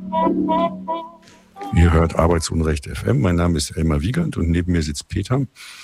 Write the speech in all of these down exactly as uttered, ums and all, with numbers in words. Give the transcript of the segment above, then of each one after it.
Ihr hört Arbeitsunrecht F M. Mein Name ist Elmar Wiegand und neben mir sitzt Peter.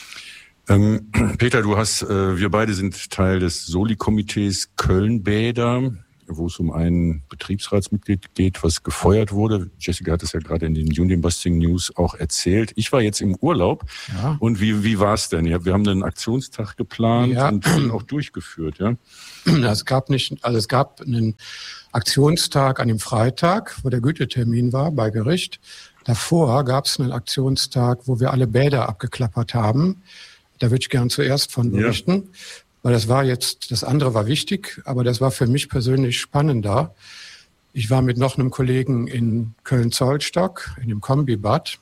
Ähm, Peter, du hast, äh, wir beide sind Teil des Soli-Komitees Köln-Bäder, wo es um ein Betriebsratsmitglied geht, was gefeuert wurde. Jessica hat es ja gerade in den Union Busting News auch erzählt. Ich war jetzt im Urlaub. Ja. Und wie, wie war es denn? Wir haben einen Aktionstag geplant ja. und auch durchgeführt, ja? Es gab nicht, also es gab einen Aktionstag an dem Freitag, wo der Gütetermin war bei Gericht. Davor gab es einen Aktionstag, wo wir alle Bäder abgeklappert haben. Da würde ich gern zuerst von berichten, ja. weil das war jetzt, das andere war wichtig, aber das war für mich persönlich spannender. Ich war mit noch einem Kollegen in Köln-Zollstock, in dem Kombibad.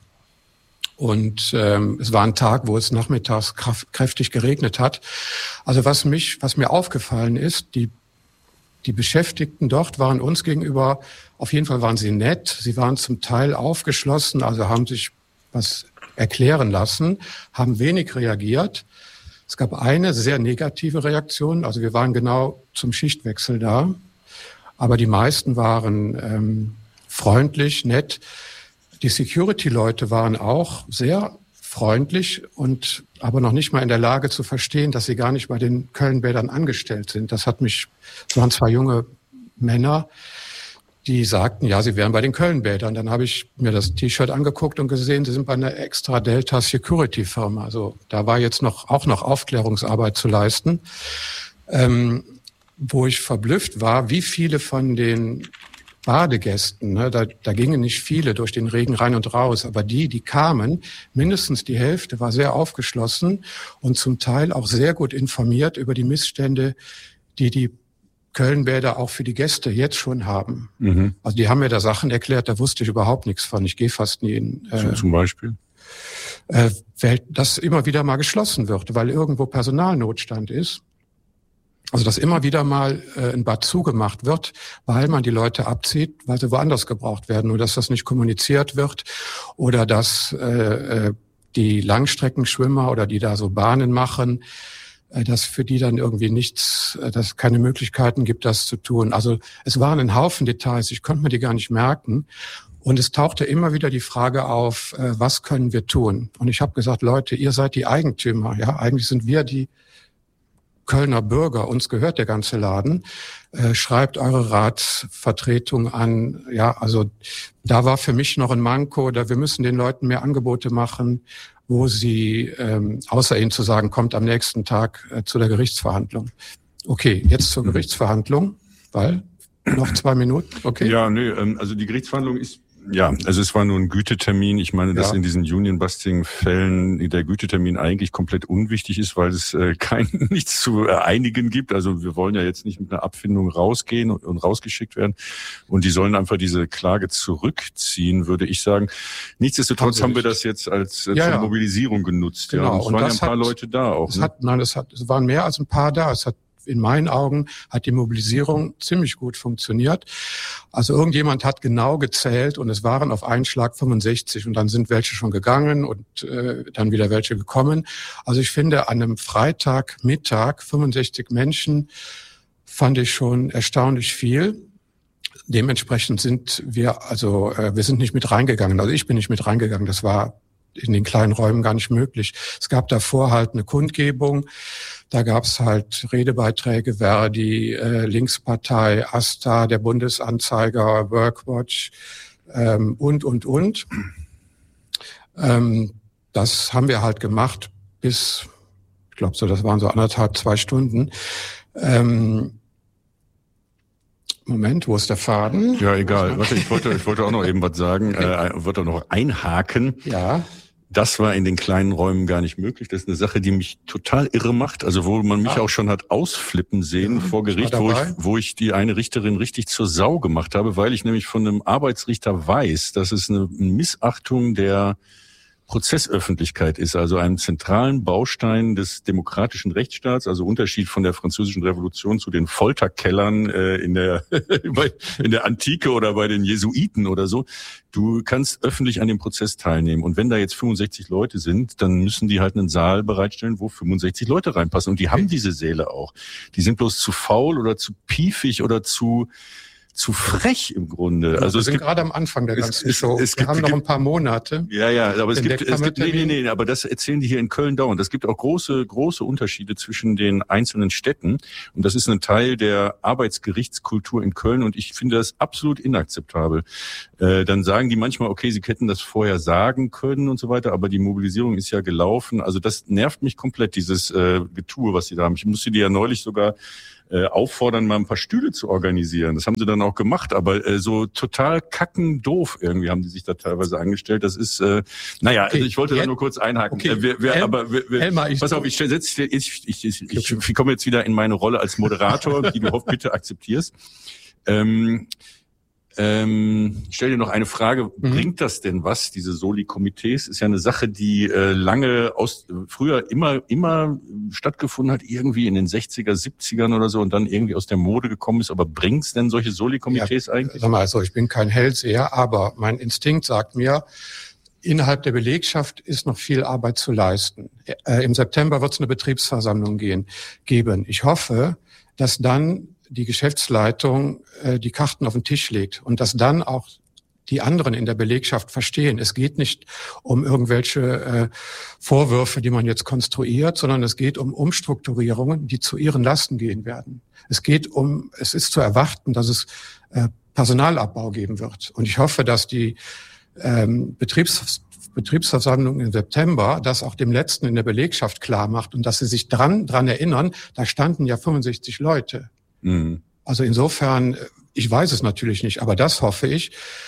Und ähm, es war ein Tag, wo es nachmittags kraft, kräftig geregnet hat. Also was mich, was mir aufgefallen ist, die die Beschäftigten dort waren uns gegenüber, auf jeden Fall waren sie nett. Sie waren zum Teil aufgeschlossen, also haben sich was erklären lassen, haben wenig reagiert. Es gab eine sehr negative Reaktion, also wir waren genau zum Schichtwechsel da, aber die meisten waren ähm, freundlich, nett. Die Security-Leute waren auch sehr freundlich und aber noch nicht mal in der Lage zu verstehen, dass sie gar nicht bei den Köln-Bädern angestellt sind. Das hat mich, es waren zwei junge Männer, die sagten, ja, sie wären bei den Köln-Bädern. Dann habe ich mir das T-Shirt angeguckt und gesehen, sie sind bei einer Extra Delta Security Firma. Also da war jetzt noch auch noch Aufklärungsarbeit zu leisten. Ähm, wo ich verblüfft war, wie viele von den Badegästen, ne, da, da gingen nicht viele durch den Regen rein und raus, aber die, die kamen, mindestens die Hälfte war sehr aufgeschlossen und zum Teil auch sehr gut informiert über die Missstände, die die Köln-Bäder auch für die Gäste jetzt schon haben. Mhm. Also die haben mir da Sachen erklärt, da wusste ich überhaupt nichts von. Ich gehe fast nie in... Äh, zum Beispiel? Äh, dass immer wieder mal geschlossen wird, weil irgendwo Personalnotstand ist. Also dass immer wieder mal äh, ein Bad zugemacht wird, weil man die Leute abzieht, weil sie woanders gebraucht werden. Nur dass das nicht kommuniziert wird oder dass äh, die Langstreckenschwimmer oder die da so Bahnen machen, äh, dass für die dann irgendwie nichts, äh, dass es keine Möglichkeiten gibt, das zu tun. Also es waren ein Haufen Details, ich konnte mir die gar nicht merken. Und es tauchte immer wieder die Frage auf, äh, was können wir tun? Und ich habe gesagt, Leute, ihr seid die Eigentümer. Ja, eigentlich sind wir die Kölner Bürger, uns gehört der ganze Laden, äh, schreibt eure Ratsvertretung an. Ja, also da war für mich noch ein Manko, da wir müssen den Leuten mehr Angebote machen, wo sie, ähm, außer ihnen zu sagen, kommt am nächsten Tag äh, zu der Gerichtsverhandlung. Okay, jetzt zur Gerichtsverhandlung, weil noch zwei Minuten, okay. Ja, nee, also die Gerichtsverhandlung ist Ja, also es war nur ein Gütetermin. Ich meine, dass ja. in diesen Union-Busting-Fällen der Gütetermin eigentlich komplett unwichtig ist, weil es äh, kein nichts zu einigen gibt. Also wir wollen ja jetzt nicht mit einer Abfindung rausgehen und, und rausgeschickt werden. Und die sollen einfach diese Klage zurückziehen, würde ich sagen. Nichtsdestotrotz haben, haben wir das jetzt als äh, ja, zur ja. Mobilisierung genutzt. Genau. Ja, und es und waren ja ein ein paar hat, Leute da auch. Es ne? hat, nein, es, hat, es waren mehr als ein paar da. Es hat in meinen Augen hat die Mobilisierung ziemlich gut funktioniert. Also irgendjemand hat genau gezählt und es waren auf einen Schlag fünfundsechzig und dann sind welche schon gegangen und äh, dann wieder welche gekommen. Also ich finde, an einem Freitagmittag fünfundsechzig Menschen fand ich schon erstaunlich viel. Dementsprechend sind wir, also äh, wir sind nicht mit reingegangen. Also ich bin nicht mit reingegangen. Das war in den kleinen Räumen gar nicht möglich. Es gab davor halt eine Kundgebung. Da gab es halt Redebeiträge, Verdi, äh, Linkspartei, AStA, der Bundesanzeiger, Workwatch ähm, und, und, und. Ähm, das haben wir halt gemacht bis, ich glaube so, das waren so anderthalb, zwei Stunden. Ähm, Moment, wo ist der Faden? Ja, egal. Warte, ich wollte, ich wollte auch noch eben was sagen, äh, wollte auch noch einhaken. Ja. Das war in den kleinen Räumen gar nicht möglich. Das ist eine Sache, die mich total irre macht. Also wo man mich ah. auch schon hat ausflippen sehen ja, vor Gericht, wo ich, wo ich die eine Richterin richtig zur Sau gemacht habe, weil ich nämlich von einem Arbeitsrichter weiß, dass es eine Missachtung der Prozessöffentlichkeit ist, also einem zentralen Baustein des demokratischen Rechtsstaats, also Unterschied von der Französischen Revolution zu den Folterkellern äh, in der in der Antike oder bei den Jesuiten oder so. Du kannst öffentlich an dem Prozess teilnehmen und wenn da jetzt fünfundsechzig Leute sind, dann müssen die halt einen Saal bereitstellen, wo fünfundsechzig Leute reinpassen und die haben diese Säle auch. Die sind bloß zu faul oder zu piefig oder zu zu frech im Grunde. Ja, also wir es sind gibt, gerade am Anfang der ganzen es, Show. Es, es wir gibt, haben noch gibt, ein paar Monate. Ja, ja, aber es gibt, es gibt nee, nee, nee, aber das erzählen die hier in Köln dauernd. Es gibt auch große, große Unterschiede zwischen den einzelnen Städten. Und das ist ein Teil der Arbeitsgerichtskultur in Köln. Und ich finde das absolut inakzeptabel. Äh, dann sagen die manchmal, okay, sie hätten das vorher sagen können und so weiter, aber die Mobilisierung ist ja gelaufen. Also das nervt mich komplett, dieses äh, Getue, was sie da haben. Ich musste die ja neulich sogar äh, auffordern, mal ein paar Stühle zu organisieren. Das haben sie dann auch gemacht, aber äh, so total kackendoof irgendwie haben die sich da teilweise angestellt. Das ist, äh, naja, okay. Also ich wollte da nur kurz einhaken. Okay. Äh, wir, wir, El- aber wir, wir, Elmar, ich pass auf, ich, setz, ich, ich, ich, ich, ich, ich komme jetzt wieder in meine Rolle als Moderator, die du hoff bitte akzeptierst. Ähm, Ähm, ich stelle dir noch eine Frage. Mhm. Bringt das denn was, diese Soli-Komitees? Ist ja eine Sache, die äh, lange aus, früher immer, immer stattgefunden hat, irgendwie in den sechziger, siebzigern oder so und dann irgendwie aus der Mode gekommen ist. Aber bringt's denn solche Soli-Komitees ja, eigentlich? Sag mal, also ich bin kein Hellseher, aber mein Instinkt sagt mir, innerhalb der Belegschaft ist noch viel Arbeit zu leisten. Äh, Im September wird es eine Betriebsversammlung gehen, geben. Ich hoffe, dass dann die Geschäftsleitung äh, die Karten auf den Tisch legt und dass dann auch die anderen in der Belegschaft verstehen. Es geht nicht um irgendwelche äh, Vorwürfe, die man jetzt konstruiert, sondern es geht um Umstrukturierungen, die zu ihren Lasten gehen werden. Es geht um, es ist zu erwarten, dass es äh, Personalabbau geben wird. Und ich hoffe, dass die ähm, Betriebs Betriebsversammlung im September das auch dem Letzten in der Belegschaft klar macht und dass sie sich dran, dran erinnern, da standen ja fünfundsechzig Leute. Mhm. Also insofern, ich weiß es natürlich nicht, aber das hoffe ich.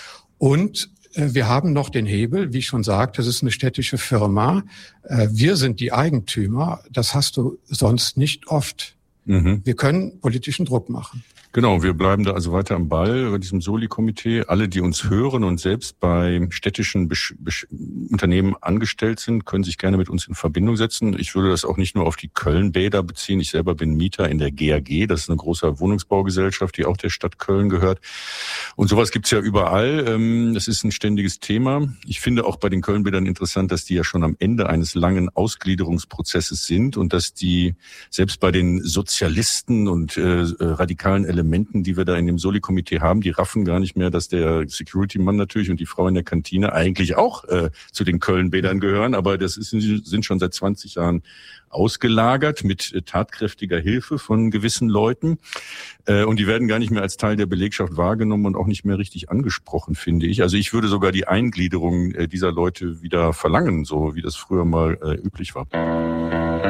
Und äh, wir haben noch den Hebel, wie ich schon sagte, das ist eine städtische Firma. Äh, wir sind die Eigentümer, das hast du sonst nicht oft. Mhm. Wir können politischen Druck machen. Genau, wir bleiben da also weiter am Ball bei diesem Soli-Komitee. Alle, die uns hören und selbst bei städtischen Besch- Besch- Unternehmen angestellt sind, können sich gerne mit uns in Verbindung setzen. Ich würde das auch nicht nur auf die Köln-Bäder beziehen. Ich selber bin Mieter in der G A G. Das ist eine große Wohnungsbaugesellschaft, die auch der Stadt Köln gehört. Und sowas gibt's ja überall. Das ist ein ständiges Thema. Ich finde auch bei den Köln-Bädern interessant, dass die ja schon am Ende eines langen Ausgliederungsprozesses sind und dass die selbst bei den Sozialisten und äh, radikalen Elementen, die wir da in dem Soli-Komitee haben, die raffen gar nicht mehr, dass der Security-Mann natürlich und die Frau in der Kantine eigentlich auch äh, zu den Köln-Bädern gehören, aber das ist, sind schon seit zwanzig Jahren ausgelagert mit äh, tatkräftiger Hilfe von gewissen Leuten äh, und die werden gar nicht mehr als Teil der Belegschaft wahrgenommen und auch nicht mehr richtig angesprochen, finde ich. Also ich würde sogar die Eingliederung äh, dieser Leute wieder verlangen, so wie das früher mal äh, üblich war.